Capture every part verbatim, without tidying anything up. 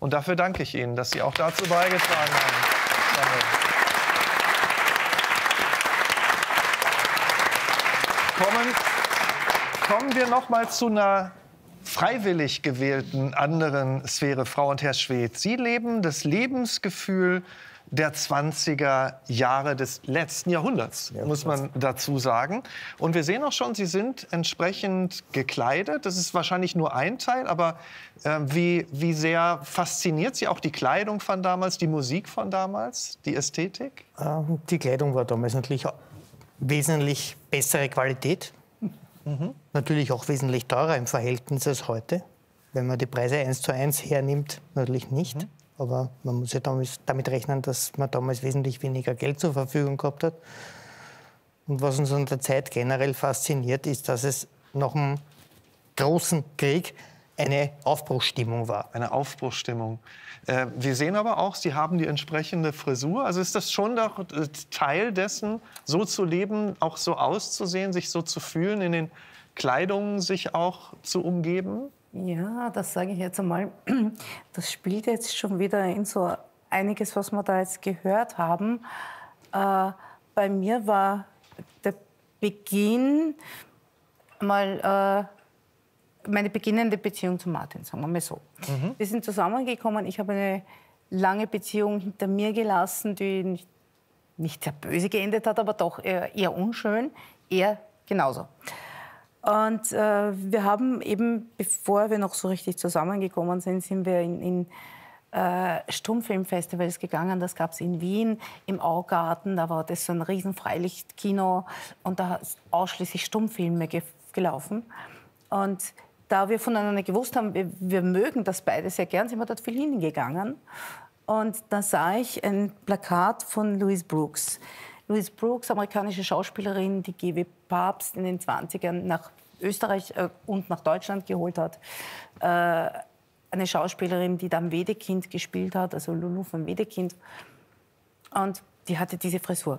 Und dafür danke ich Ihnen, dass Sie auch dazu beigetragen haben. Kommen, kommen wir noch mal zu einer freiwillig gewählten anderen Sphäre, Frau und Herr Schwedt. Sie leben das Lebensgefühl der zwanziger Jahre des letzten Jahrhunderts, ja, muss man dazu sagen. Und wir sehen auch schon, Sie sind entsprechend gekleidet. Das ist wahrscheinlich nur ein Teil, aber äh, wie, wie sehr fasziniert Sie auch die Kleidung von damals, die Musik von damals, die Ästhetik? Ähm, die Kleidung war damals natürlich wesentlich bessere Qualität. Mhm. Natürlich auch wesentlich teurer im Verhältnis als heute. Wenn man die Preise eins zu eins hernimmt, natürlich nicht. Mhm. Aber man muss ja damit rechnen, dass man damals wesentlich weniger Geld zur Verfügung gehabt hat. Und was uns an der Zeit generell fasziniert, ist, dass es nach dem großen Krieg eine Aufbruchsstimmung war. Eine Aufbruchsstimmung. Äh, wir sehen aber auch, Sie haben die entsprechende Frisur. Also ist das schon doch Teil dessen, so zu leben, auch so auszusehen, sich so zu fühlen, in den Kleidungen sich auch zu umgeben? Ja, das sage ich jetzt einmal. Das spielt jetzt schon wieder in so einiges, was wir da jetzt gehört haben. Äh, bei mir war der Beginn mal äh, meine beginnende Beziehung zu Martin, sagen wir mal so. Mhm. Wir sind zusammengekommen. Ich habe eine lange Beziehung hinter mir gelassen, die nicht, nicht sehr böse geendet hat, aber doch eher, eher unschön. Er genauso. Und äh, wir haben eben, bevor wir noch so richtig zusammengekommen sind, sind wir in, in äh, Stummfilmfestivals gegangen. Das gab es in Wien, im Augarten. Da war das so ein riesen Freilichtkino und da ist ausschließlich Stummfilme ge gelaufen. Und da wir voneinander gewusst haben, wir, wir mögen das beide sehr gern, sind wir dort viel hingegangen. Und da sah ich ein Plakat von Louise Brooks. Louise Brooks, amerikanische Schauspielerin, die G W Papst in den zwanzigern nach Österreich äh, und nach Deutschland geholt hat. Äh, eine Schauspielerin, die dann Wedekind gespielt hat, also Lulu von Wedekind. Und die hatte diese Frisur.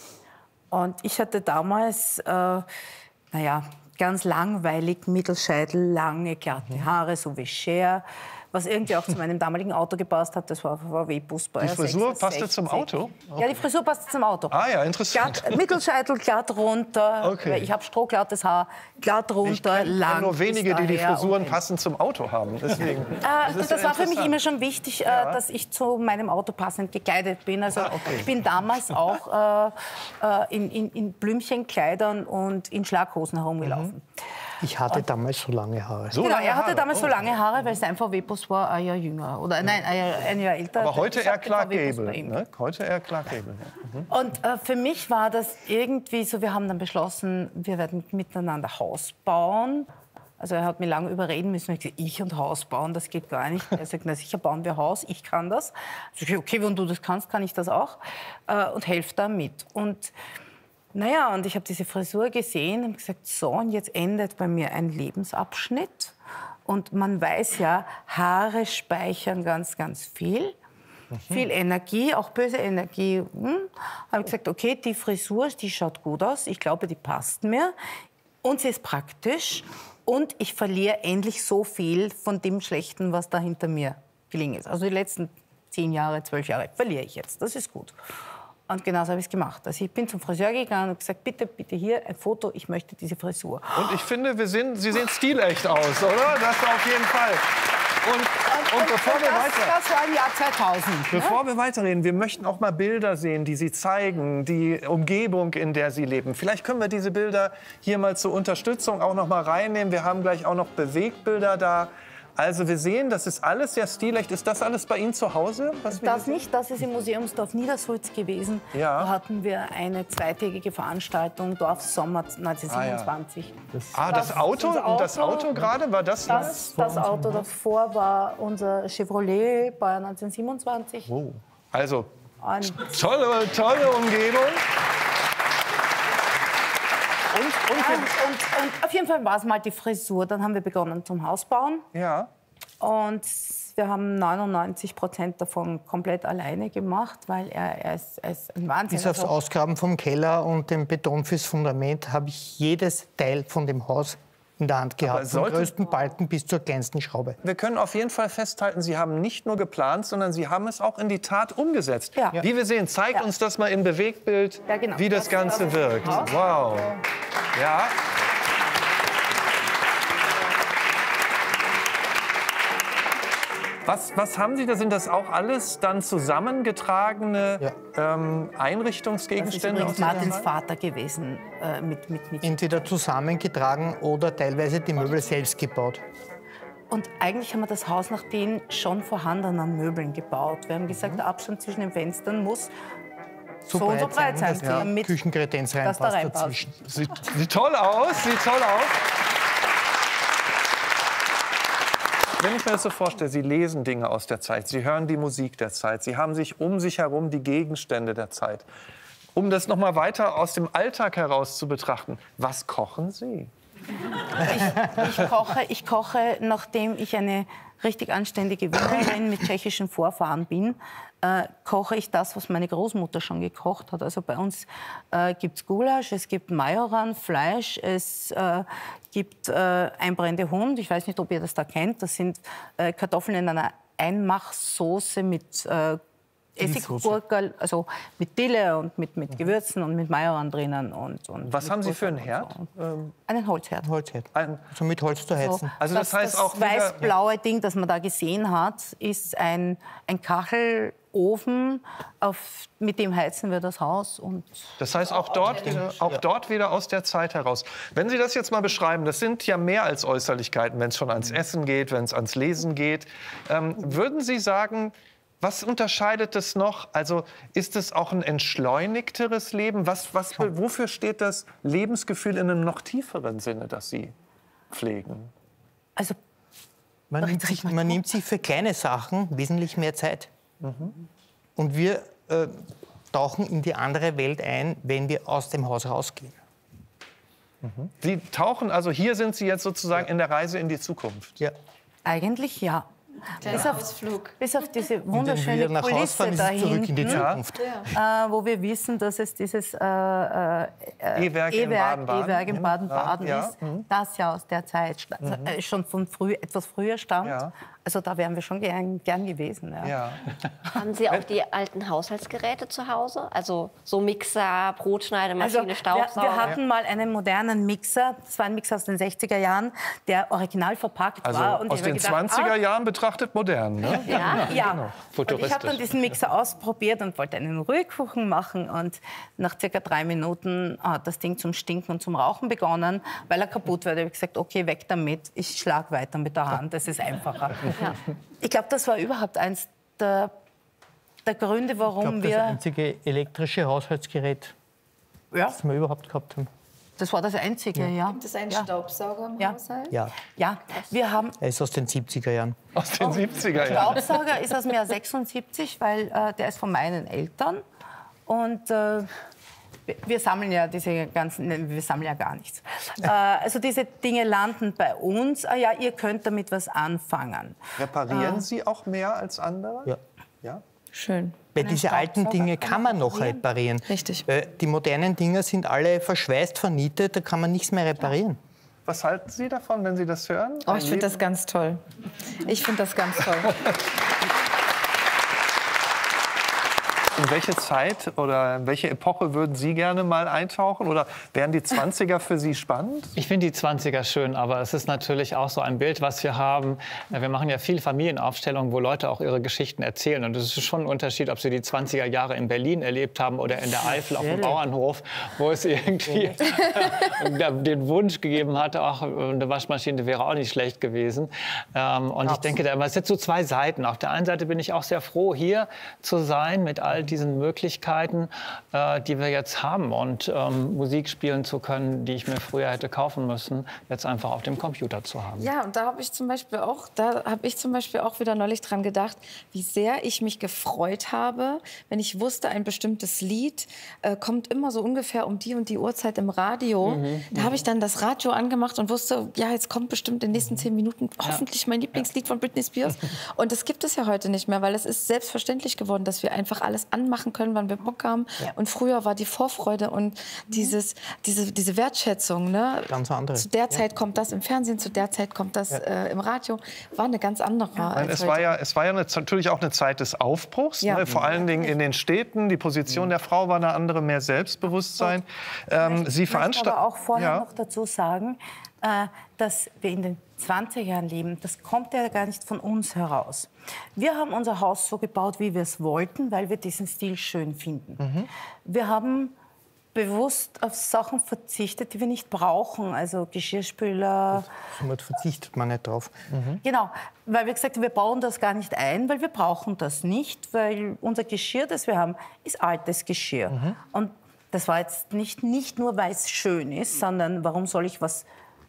Und ich hatte damals, äh, naja, ganz langweilig, Mittelscheitel, lange, glatte Haare, so wie Cher. Was irgendwie auch zu meinem damaligen Auto gepasst hat, das war ein V W-Bus. Die Frisur passte zum Auto? Okay. Ja, die Frisur passte zum Auto. Ah ja, interessant. Glatt, Mittelscheitel glatt runter, okay. Ich habe strohglattes Haar, glatt runter, ich lang. Nur wenige, die die Frisuren okay. passend zum Auto haben. Deswegen. Äh, das das war für mich immer schon wichtig, ja. äh, dass ich zu meinem Auto passend gekleidet bin. Also ah, okay. Ich bin damals auch äh, in, in, in Blümchenkleidern und in Schlaghosen herumgelaufen. Mhm. Ich hatte und, damals so lange Haare. So genau, lange er hatte Haare. damals oh. so lange Haare, weil sein V W-Bus war ein Jahr jünger. Oder nein, ein Jahr, ein Jahr älter. Aber heute eher Clark Gable. Ne? Heute eher Clark Gable. Mhm. Und äh, für mich war das irgendwie so, wir haben dann beschlossen, wir werden miteinander Haus bauen. Also er hat mich lange überreden müssen. Ich gesagt, ich und Haus bauen, das geht gar nicht. Er sagt, na sicher bauen wir Haus, ich kann das. Ich sage, okay, wenn du das kannst, kann ich das auch. Äh, und helfe da mit. Und naja, und ich habe diese Frisur gesehen und gesagt, so, und jetzt endet bei mir ein Lebensabschnitt. Und man weiß ja, Haare speichern ganz, ganz viel. Mhm. Viel Energie, auch böse Energie. Hm. Habe ich gesagt, okay, die Frisur, die schaut gut aus. Ich glaube, die passt mir. Und sie ist praktisch. Und ich verliere endlich so viel von dem Schlechten, was da hinter mir gelingen ist. Also die letzten zehn Jahre, zwölf Jahre verliere ich jetzt. Das ist gut. Und genauso habe ich es gemacht. Also ich bin zum Friseur gegangen und gesagt, bitte, bitte hier ein Foto, ich möchte diese Frisur. Und ich finde, wir sind, Sie sehen stilecht aus, oder? Das auf jeden Fall. Und, und, und bevor und wir das, weiter, das war im Jahr zweitausend. Bevor ne? wir weiterreden, wir möchten auch mal Bilder sehen, die Sie zeigen, die Umgebung, in der Sie leben. Vielleicht können wir diese Bilder hier mal zur Unterstützung auch noch mal reinnehmen. Wir haben gleich auch noch Bewegtbilder da. Also wir sehen, das ist alles sehr stilecht. Ist das alles bei Ihnen zu Hause? Was das nicht, das ist im Museumsdorf Niedersulz gewesen. Ja. Da hatten wir eine zweitägige Veranstaltung, Dorfsommer neunzehnhundertsiebenundzwanzig. Ah, ja. ah das, das Auto, Auto, das Auto gerade, war das Das, das Auto davor war unser Chevrolet, Baujahr neunzehnhundertsiebenundzwanzig. Oh. Also, Und tolle, tolle Umgebung. Und, und, ja, und, und auf jeden Fall war es mal die Frisur. Dann haben wir begonnen zum Hausbauen. Ja. Und wir haben neunundneunzig Prozent davon komplett alleine gemacht, weil er, er, ist, er ist ein Wahnsinn. Bis aufs Ausgraben vom Keller und dem Beton fürs Fundament habe ich jedes Teil von dem Haus in der Hand gehabt, vom sollte- größten Balken bis zur kleinsten Schraube. Wir können auf jeden Fall festhalten, Sie haben nicht nur geplant, sondern Sie haben es auch in die Tat umgesetzt. Ja. Wie wir sehen, zeig Ja. uns das mal im Bewegtbild, Ja, genau. wie das Das- Ganze das- wirkt. das- Wow. Ja. Was, was haben Sie da? Sind das auch alles dann zusammengetragene ähm, Das ist Einrichtungsgegenstände? übrigens aus dieser Martins Zeit? Vater gewesen. Äh, mit, mit, mit. Entweder zusammengetragen oder teilweise die Möbel selbst gebaut. Und eigentlich haben wir das Haus nach den schon vorhandenen Möbeln gebaut. Wir haben gesagt, der Abstand zwischen den Fenstern muss so, und so breit sein, dass der damit Küchenkredenz das da reinpasst reinpasst. dazwischen. Sieht, sieht toll aus, sieht toll aus. Wenn ich mir das so vorstelle, Sie lesen Dinge aus der Zeit, Sie hören die Musik der Zeit, Sie haben sich um sich herum die Gegenstände der Zeit. Um das noch mal weiter aus dem Alltag heraus zu betrachten, was kochen Sie? Ich, ich, koche, ich koche, nachdem ich eine richtig anständige Wienerin mit tschechischen Vorfahren bin, äh, koche ich das, was meine Großmutter schon gekocht hat. Also bei uns äh, gibt es Gulasch, es gibt Majoran, Fleisch, es äh, gibt äh, einbrennende Hund. Ich weiß nicht, ob ihr das da kennt. Das sind äh, Kartoffeln in einer Einmachsoße mit äh, Essiggurkel, also mit Dille und mit, mit Gewürzen und mit Majoran drinnen. Und, und Was mit haben Sie für einen Gurken Herd? und so. Einen Holzherd. Holzherd. Ein, So mit Holz zu heizen. Also das heißt auch das wieder- weiß-blaue Ding, das man da gesehen hat, ist ein, ein Kachelofen, auf, mit dem heizen wir das Haus. Und Das heißt auch dort, wieder, auch dort wieder aus der Zeit heraus. Wenn Sie das jetzt mal beschreiben, das sind ja mehr als Äußerlichkeiten, wenn es schon ans Essen geht, wenn es ans Lesen geht. Ähm, würden Sie sagen, was unterscheidet es noch? Also ist es auch ein entschleunigteres Leben? Was, was, wofür steht das Lebensgefühl in einem noch tieferen Sinne, das Sie pflegen? also Man, nimmt sich, man nimmt sich für kleine Sachen wesentlich mehr Zeit. Und wir äh, tauchen in die andere Welt ein, wenn wir aus dem Haus rausgehen. Sie tauchen, also hier sind Sie jetzt sozusagen in der Reise in die Zukunft. Ja. eigentlich ja. Bis auf, Ausflug. bis auf diese Und wenn wunderschöne wir nach Hause Kulisse fahren, ist da es zurück in die hinten, Zukunft. äh, wo wir wissen, dass es dieses äh, äh, E-Werk in E-Werk Baden-Baden. E-Werk in Baden-Baden Ja, ist, das ja aus der Zeit sta- äh, schon von früh, etwas früher stammt. Ja. Also da wären wir schon gern, gern gewesen. Ja. Ja. Haben Sie auch die alten Haushaltsgeräte zu Hause? Also so Mixer, Brotschneidemaschine, Also wir, Staubsauger? wir hatten mal einen modernen Mixer, das war ein Mixer aus den sechziger Jahren, der original verpackt Also war. Und aus ich hab den gedacht, zwanziger ah, Jahren betrachtet modern, ne? Ja, ja. Und ich Futuristisch. habe dann diesen Mixer ausprobiert und wollte einen Rührkuchen machen. Und nach circa drei Minuten hat das Ding zum Stinken und zum Rauchen begonnen, weil er kaputt war. Da habe ich gesagt, okay, weg damit. Ich schlage weiter mit der Hand, das ist einfacher. Ja. Ich glaube, das war überhaupt eins der, der Gründe, Ich warum glaube, das wir... einzige elektrische Haushaltsgerät, Ja, das wir überhaupt gehabt haben. das war das Einzige, ja. Gibt es einen Ja. Staubsauger im Ja. Haushalt? Ja, Ja, wir haben... er ist aus den siebziger Jahren. Aus den siebziger Jahren. Staubsauger ist aus dem Jahr sechsundsiebzig, weil äh, der ist von meinen Eltern. Und äh, wir, wir sammeln ja diese ganzen, nein, wir sammeln ja gar nichts. Äh, also diese Dinge landen bei uns. Ah ja, ihr könnt damit was anfangen. Reparieren Sie auch mehr als andere? Ja. Ja? Schön. Weil diese alten Dinge kann man noch reparieren. Richtig. Äh, Die modernen Dinger sind alle verschweißt, vernietet, da kann man nichts mehr reparieren. Was halten Sie davon, wenn Sie das hören? Oh, Ein ich finde das Leben- ganz toll. Ich finde das ganz toll. In welche Zeit oder in welche Epoche würden Sie gerne mal eintauchen? Oder wären die zwanziger für Sie spannend? Ich finde die zwanziger schön, aber es ist natürlich auch so ein Bild, was wir haben. Wir machen ja viel Familienaufstellungen, wo Leute auch ihre Geschichten erzählen. Und es ist schon ein Unterschied, ob sie die zwanziger Jahre in Berlin erlebt haben oder in der Eifel auf dem Bauernhof, wo es irgendwie den Wunsch gegeben hatte, auch eine Waschmaschine wäre auch nicht schlecht gewesen. Und ich denke, da es sind so zwei Seiten. Auf der einen Seite bin ich auch sehr froh, hier zu sein mit all diesen Möglichkeiten, äh, die wir jetzt haben und ähm, Musik spielen zu können, die ich mir früher hätte kaufen müssen, jetzt einfach auf dem Computer zu haben. Ja, und da habe ich zum Beispiel auch, da habe ich zum Beispiel auch wieder neulich dran gedacht, wie sehr ich mich gefreut habe, wenn ich wusste, ein bestimmtes Lied äh, kommt immer so ungefähr um die und die Uhrzeit im Radio. Mhm, Da habe ich dann das Radio angemacht und wusste, ja, jetzt kommt bestimmt in den nächsten zehn Minuten hoffentlich mein Lieblingslied von Britney Spears. Und das gibt es ja heute nicht mehr, weil es ist selbstverständlich geworden, dass wir einfach alles anmachen können, wann wir Bock haben. Ja. Und früher war die Vorfreude und mhm. dieses, diese, diese Wertschätzung. Ne? Ganz andere. Zu der Zeit ja. kommt das im Fernsehen, zu der Zeit kommt das ja. äh, im Radio. War eine ganz andere. Ja. Als es, war ja, es war ja eine, natürlich auch eine Zeit des Aufbruchs. Ja. Ne? Vor allen Dingen in den Städten. Die Position mhm. der Frau war eine andere, mehr Selbstbewusstsein. Ähm, Sie veranstalten. Aber auch vorher ja. noch dazu sagen, äh, dass wir in den zwanziger Jahren leben. Das kommt ja gar nicht von uns heraus. Wir haben unser Haus so gebaut, wie wir es wollten, weil wir diesen Stil schön finden. Mhm. Wir haben bewusst auf Sachen verzichtet, die wir nicht brauchen, also Geschirrspüler. Somit verzichtet man nicht drauf. Mhm. Genau, weil wir gesagt haben, wir bauen das gar nicht ein, weil wir brauchen das nicht, weil unser Geschirr, das wir haben, ist altes Geschirr. Mhm. Und das war jetzt nicht, nicht nur, weil es schön ist, sondern warum soll ich was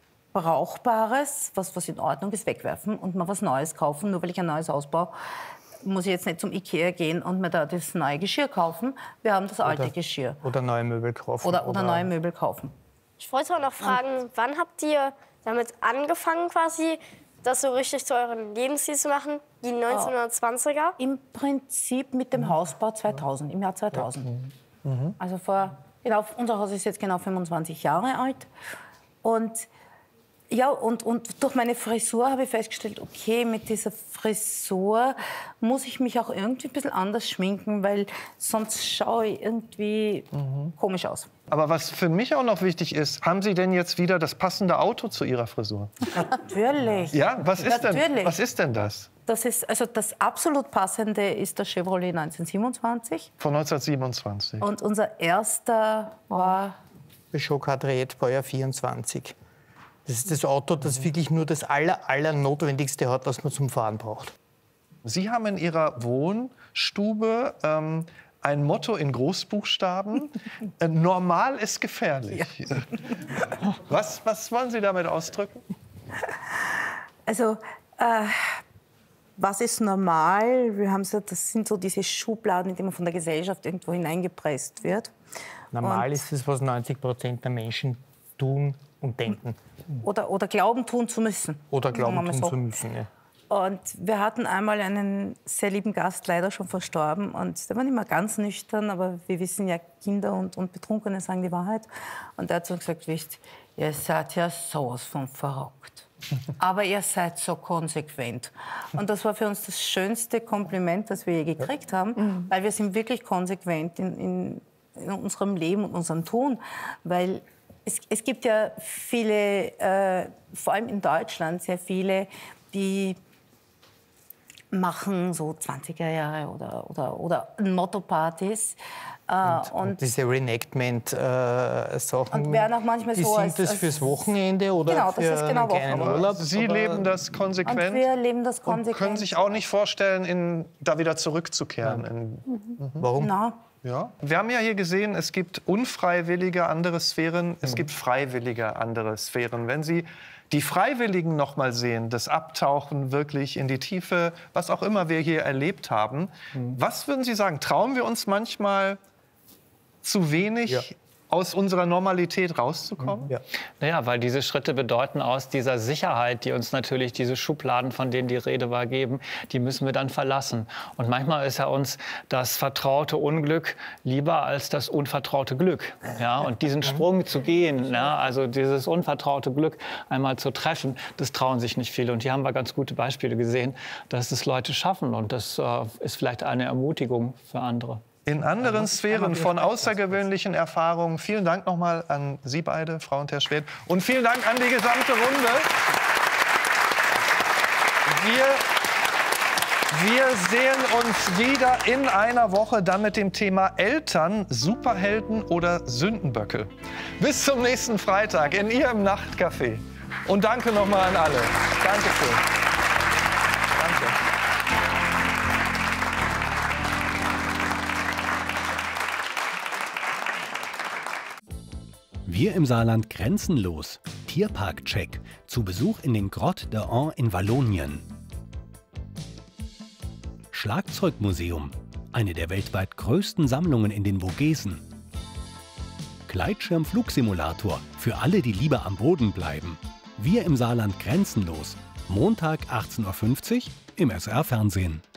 Brauchbares, was, was in Ordnung ist, wegwerfen und mal was Neues kaufen, nur weil ich ein neues Haus baue. Muss ich jetzt nicht zum Ikea gehen und mir da das neue Geschirr kaufen. Wir haben das alte oder, Geschirr. Oder neue Möbel kaufen. Oder, oder, oder neue Möbel kaufen. Ich wollte auch noch fragen, und wann habt ihr damit angefangen, quasi, das so richtig zu euren Lebensstil zu machen? Die neunzehnhundertzwanziger? Im Prinzip mit dem Hausbau zweitausend, im Jahr zweitausend. Ja. Mhm. Also vor, genau, unser Haus ist jetzt genau fünfundzwanzig Jahre alt. Und Ja, und, und durch meine Frisur habe ich festgestellt, okay, mit dieser Frisur muss ich mich auch irgendwie ein bisschen anders schminken, weil sonst schaue ich irgendwie mhm. komisch aus. Aber was für mich auch noch wichtig ist, haben Sie denn jetzt wieder das passende Auto zu Ihrer Frisur? Natürlich. Ja, was ist, Natürlich. Denn, was ist denn das? Das ist, also das absolut passende ist der Chevrolet neunzehnhundertsiebenundzwanzig. Von neunzehnhundertsiebenundzwanzig. Und unser erster war Peugeot Kadett, Baujahr vierundzwanzig. Das ist das Auto, das wirklich nur das aller, aller Notwendigste hat, was man zum Fahren braucht. Sie haben in Ihrer Wohnstube ähm, ein Motto in Großbuchstaben. äh, normal ist gefährlich. Ja. Was, was wollen Sie damit ausdrücken? Also, äh, was ist normal? Wir haben so, das sind so diese Schubladen, in die man von der Gesellschaft irgendwo hineingepresst wird. Normal Und ist es, was neunzig Prozent der Menschen tun und denken. Oder, oder glauben, tun zu müssen. Oder glauben, tun so. zu müssen, ja. Und wir hatten einmal einen sehr lieben Gast, leider schon verstorben. Und der war nicht mehr ganz nüchtern, aber wir wissen ja, Kinder und, und Betrunkene sagen die Wahrheit. Und der hat so gesagt, wisst, ihr seid ja sowas von verrückt. Aber ihr seid so konsequent. Und das war für uns das schönste Kompliment, das wir je gekriegt haben, mhm. weil wir sind wirklich konsequent in, in, in unserem Leben und unserem Tun. Weil es, es gibt ja viele, äh, vor allem in Deutschland, sehr viele, die machen so zwanziger Jahre oder, oder, oder Motto-Partys. Äh, und, und diese Reenactment-Sachen, und werden auch manchmal die so sind als, das als fürs Wochenende oder genau, das für ist genau einen kleinen Wochenende. Urlaub? Sie oder? leben das konsequent Und wir leben das konsequent. und können sich auch nicht vorstellen, in, da wieder zurückzukehren. Ja. In, mhm. Warum? Na. Ja. Wir haben ja hier gesehen, es gibt unfreiwillige andere Sphären, es mhm. gibt freiwillige andere Sphären. Wenn Sie die Freiwilligen noch mal sehen, das Abtauchen wirklich in die Tiefe, was auch immer wir hier erlebt haben, mhm. was würden Sie sagen, trauen wir uns manchmal zu wenig, ja. aus unserer Normalität rauszukommen? Ja. Naja, weil diese Schritte bedeuten, aus dieser Sicherheit, die uns natürlich diese Schubladen, von denen die Rede war, geben, die müssen wir dann verlassen. Und manchmal ist ja uns das vertraute Unglück lieber als das unvertraute Glück. Ja? Und diesen Sprung zu gehen, ja, also dieses unvertraute Glück einmal zu treffen, das trauen sich nicht viele. Und hier haben wir ganz gute Beispiele gesehen, dass es Leute schaffen. Und das äh, ist vielleicht eine Ermutigung für andere. In anderen Sphären von außergewöhnlichen Erfahrungen. Vielen Dank nochmal an Sie beide, Frau und Herr Schwed. Und vielen Dank an die gesamte Runde. Wir, wir sehen uns wieder in einer Woche dann mit dem Thema Eltern, Superhelden oder Sündenböcke. Bis zum nächsten Freitag in Ihrem Nachtcafé. Und danke nochmal an alle. Dankeschön. Danke. Wir im Saarland grenzenlos. Tierpark-Check. Zu Besuch in den Grottes d'Aon in Wallonien. Schlagzeugmuseum. Eine der weltweit größten Sammlungen in den Vogesen. Gleitschirmflugsimulator. Für alle, die lieber am Boden bleiben. Wir im Saarland grenzenlos. Montag achtzehn Uhr fünfzig im S R Fernsehen.